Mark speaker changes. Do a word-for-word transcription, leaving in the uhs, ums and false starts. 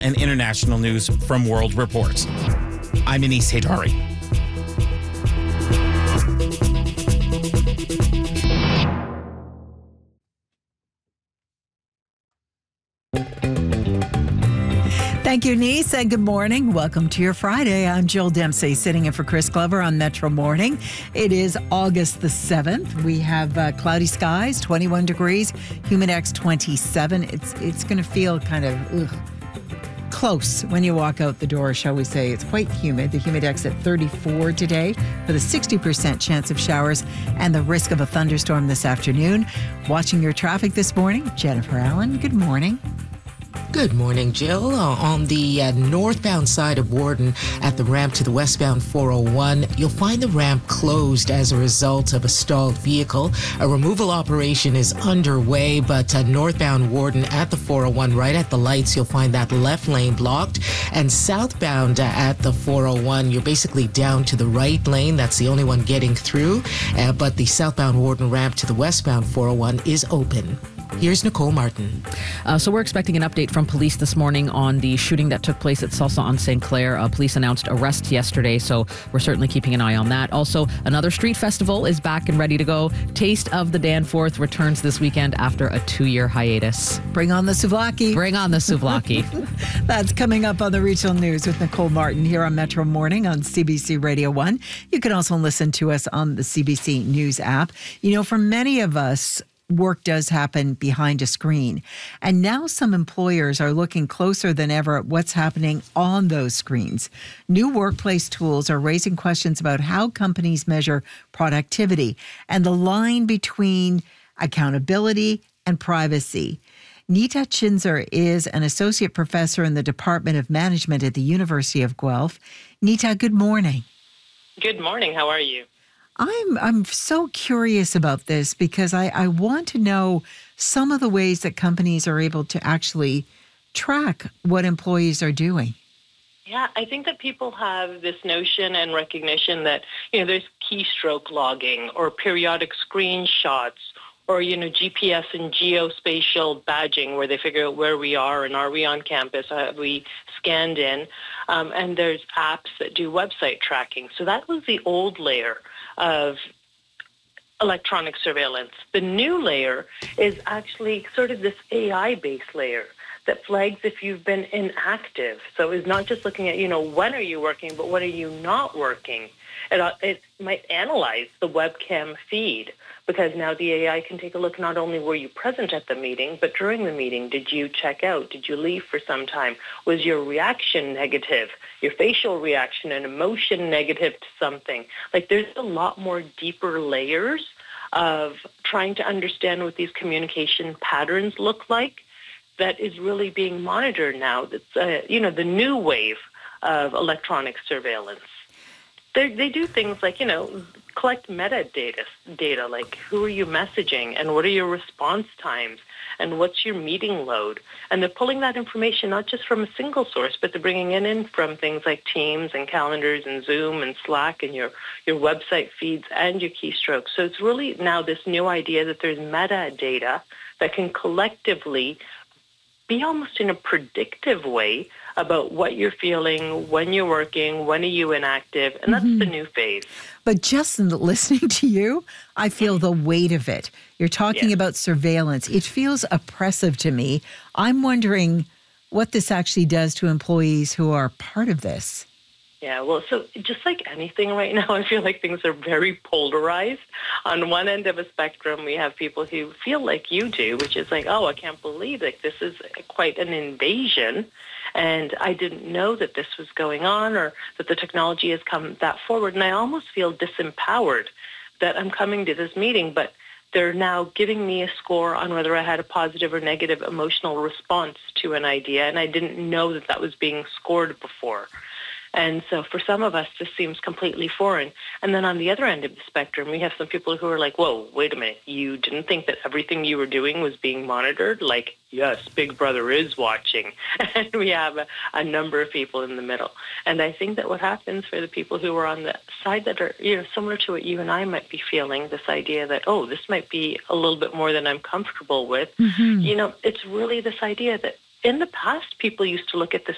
Speaker 1: and international news from World Report. I'm Anis Haydari.
Speaker 2: Thank you, Nice, and good morning. Welcome to your Friday. I'm Jill Dempsey, sitting in for Chris Glover on Metro Morning. It is August the seventh. We have uh, cloudy skies, twenty-one degrees, humidex twenty-seven. It's it's going to feel kind of ugh, close when you walk out the door, shall we say. It's quite humid. The humidex at thirty-four today with a sixty percent chance of showers and the risk of a thunderstorm this afternoon. Watching your traffic this morning, Jennifer Allen. Good morning.
Speaker 3: Good morning, Jill. Uh, on the uh, northbound side of Warden at the ramp to the westbound four oh one, you'll find the ramp closed as a result of a stalled vehicle. A removal operation is underway, but uh, northbound Warden at the four oh one, right at the lights, you'll find that left lane blocked. And southbound uh, at the four oh one, you're basically down to the right lane. That's the only one getting through. Uh, but the southbound Warden ramp to the westbound four oh one is open. Here's Nicole Martin.
Speaker 4: Uh, so we're expecting an update from police this morning on the shooting that took place at Salsa on Saint Clair. Uh, police announced arrests yesterday, so we're certainly keeping an eye on that. Also, another street festival is back and ready to go. Taste of the Danforth returns this weekend after a two-year hiatus.
Speaker 2: Bring on the souvlaki.
Speaker 4: Bring on the souvlaki.
Speaker 2: That's coming up on the Regional News with Nicole Martin here on Metro Morning on C B C Radio one. You can also listen to us on the C B C News app. You know, for many of us, work does happen behind a screen. And now some employers are looking closer than ever at what's happening on those screens. New workplace tools are raising questions about how companies measure productivity and the line between accountability and privacy. Nita Chinzer is an associate professor in the Department of Management at the University of Guelph. Nita, good morning.
Speaker 5: Good morning. How are you?
Speaker 2: I'm I'm so curious about this because I, I want to know some of the ways that companies are able to actually track what employees are doing.
Speaker 5: Yeah, I think that people have this notion and recognition that, you know, there's keystroke logging or periodic screenshots or, you know, G P S and geospatial badging where they figure out where we are and are we on campus, have we scanned in, um, and there's apps that do website tracking. So that was the old layer of electronic surveillance. The new layer is actually sort of this A I-based layer that flags if you've been inactive. So it's not just looking at, you know, when are you working, but when are you not working? It, it might analyze the webcam feed because now the A I can take a look not only were you present at the meeting, but during the meeting, did you check out? Did you leave for some time? Was your reaction negative? Your facial reaction and emotion negative to something? Like there's a lot more deeper layers of trying to understand what these communication patterns look like that is really being monitored now. That's, uh, you know, the new wave of electronic surveillance. They they do things like, you know, collect metadata, data like who are you messaging and what are your response times and what's your meeting load. And they're pulling that information not just from a single source, but they're bringing it in from things like Teams and calendars and Zoom and Slack and your, your website feeds and your keystrokes. So it's really now this new idea that there's metadata that can collectively be almost in a predictive way about what you're feeling, when you're working, when are you inactive, and that's mm-hmm. the new phase.
Speaker 2: But just listening to you, I feel the weight of it. You're talking yes. about surveillance. It feels oppressive to me. I'm wondering what this actually does to employees who are part of this.
Speaker 5: Yeah, well, so just like anything right now, I feel like things are very polarized. On one end of a spectrum, we have people who feel like you do, which is like, oh, I can't believe like this is quite an invasion. And I didn't know that this was going on or that the technology has come that forward. And I almost feel disempowered that I'm coming to this meeting, but they're now giving me a score on whether I had a positive or negative emotional response to an idea. And I didn't know that that was being scored before. And so for some of us, this seems completely foreign. And then on the other end of the spectrum, we have some people who are like, whoa, wait a minute. You didn't think that everything you were doing was being monitored? Like, yes, Big Brother is watching. And we have a, a number of people in the middle. And I think that what happens for the people who are on the side that are, you know, similar to what you and I might be feeling, this idea that, oh, this might be a little bit more than I'm comfortable with. Mm-hmm. You know, it's really this idea that in the past, people used to look at this